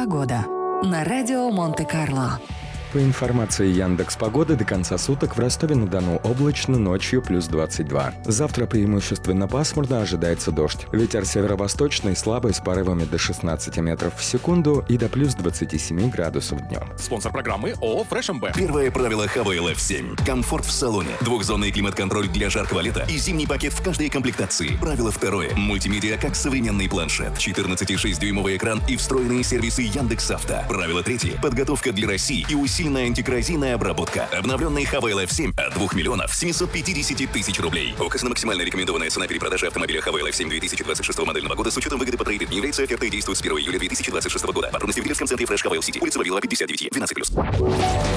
Погода на радио Монте-Карло. По информации Яндекс.Погоды, до конца суток в Ростове-на-Дону облачно, ночью плюс 22. Завтра преимущественно пасмурно, ожидается дождь. Ветер северо-восточный, слабый, с порывами до 16 метров в секунду и до плюс 27 градусов днем. Спонсор программы ООО «Фрэш МБ». Первое правило ХВЛ F7. Комфорт в салоне. Двухзонный климат-контроль для жаркого лета и зимний пакет в каждой комплектации. Правило второе. Мультимедиа как современный планшет. 14,6-дюймовый экран и встроенные сервисы Яндекс.Авто. Правило третье. Подготовка для России и усиленная антикоррозийная обработка. Обновленный ХВЛ F7 от 2 миллионов 750 тысяч рублей. Указ на максимально рекомендованная цена перепродажи автомобиля ХВЛ F7 2026 модельного года с учетом выгоды по трейд-ин не является офертой и действует с 1 июля 2026 года. Подробности в дилерском центре Фрэш ХВЛ Сити. Улица Вавилова, 59. 12+.